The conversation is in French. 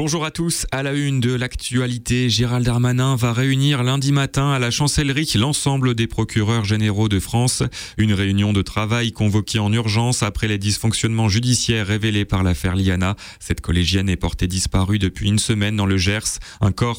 Bonjour à tous. À la une de l'actualité, Gérald Darmanin va réunir lundi matin à la chancellerie l'ensemble des procureurs généraux de France. Une réunion de travail convoquée en urgence après les dysfonctionnements judiciaires révélés par l'affaire Liana. Cette collégienne est portée disparue depuis une semaine dans le Gers. Un corps